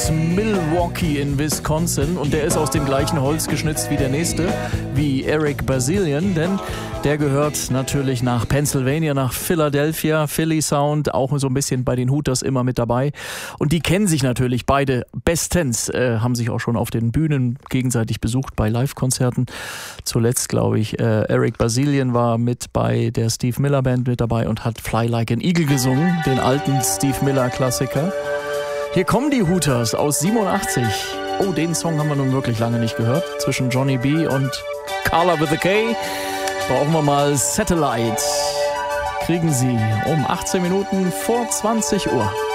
aus Milwaukee in Wisconsin und der ist aus dem gleichen Holz geschnitzt wie der nächste, wie Eric Bazilian, denn der gehört natürlich nach Pennsylvania, nach Philadelphia, Philly Sound, auch so ein bisschen bei den Hooters immer mit dabei. Und die kennen sich natürlich beide bestens, haben sich auch schon auf den Bühnen gegenseitig besucht bei Live-Konzerten. Zuletzt, glaube ich, Eric Bazilian war mit bei der Steve Miller Band mit dabei und hat Fly Like an Eagle gesungen, den alten Steve Miller Klassiker. Hier kommen die Hooters aus 87. Oh, den Song haben wir nun wirklich lange nicht gehört. Zwischen Johnny B. und Carla with a K brauchen wir mal Satellite. Kriegen Sie um 18 Minuten vor 20 Uhr.